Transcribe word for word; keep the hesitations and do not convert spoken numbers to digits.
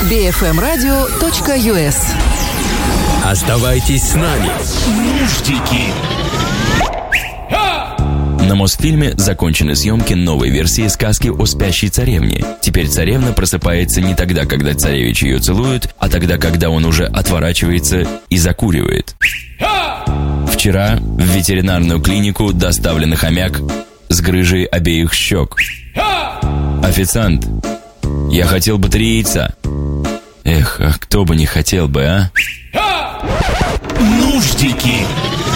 би эф эм радио точка ю эс. Оставайтесь с нами. Нуждики. На Мосфильме закончены съемки новой версии сказки о спящей царевне. Теперь царевна просыпается не тогда, когда царевич ее целует, а тогда, когда он уже отворачивается и закуривает. Вчера в ветеринарную клинику доставлен хомяк с грыжей обеих щек. Официант, я хотел бы три яйца. Эх, а кто бы не хотел бы, а? Нуждики.